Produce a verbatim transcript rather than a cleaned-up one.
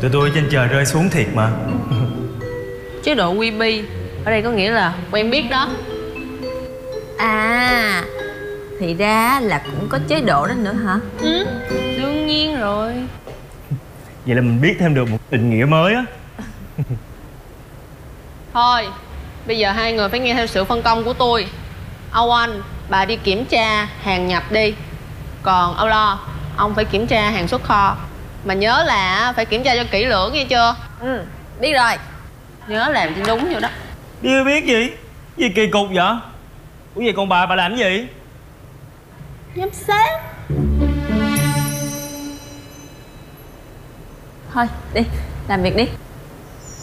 tụi tôi trên trời rơi xuống thiệt mà. Chế độ quy bi ở đây có nghĩa là quen biết đó. À, thì ra là cũng có chế độ đó nữa hả? Ừ, đương nhiên rồi. Vậy là mình biết thêm được một định nghĩa mới á. Thôi, bây giờ hai người phải nghe theo sự phân công của tôi. Âu Anh, bà đi kiểm tra hàng nhập đi. Còn Âu Lo, ông phải kiểm tra hàng xuất kho. Mà nhớ là phải kiểm tra cho kỹ lưỡng nghe chưa? Ừ, biết rồi. Nhớ làm cho đúng vô đó. Chưa biết gì. Gì kỳ cục vậy? Ủa vậy còn bà, bà làm cái gì? Giám sát. Thôi, đi, làm việc đi.